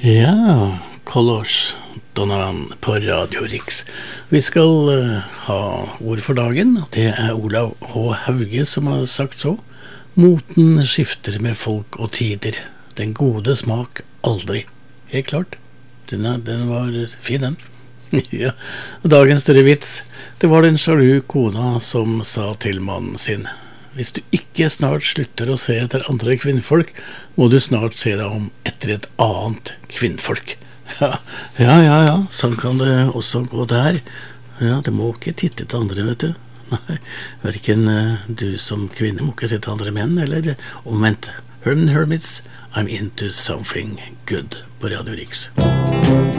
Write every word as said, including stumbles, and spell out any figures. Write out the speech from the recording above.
Ja, Colors, Donovan på Radio Riks. Vi skal uh, ha ord for dagen. Det er Olav H. Hauge som har sagt så. Moten skifter med folk og tider. Den gode smak aldri. Helt klart. Den, er, den var fin, den. Ja. Dagens større vits. Det var den sjalu kona som sa til mannen sin: hvis du ikke snart slutter å se etter andre kvinnfolk, må du snart se deg om etter et annet kvinnfolk. Ja, ja, ja, ja. Sånn kan det også gå der. Ja, det må ikke titte til andre, vet du. Nei, hverken uh, du som kvinne må ikke se til andre menn, eller omvendt. Herman Hermits, I'm into something good på Radio Riks.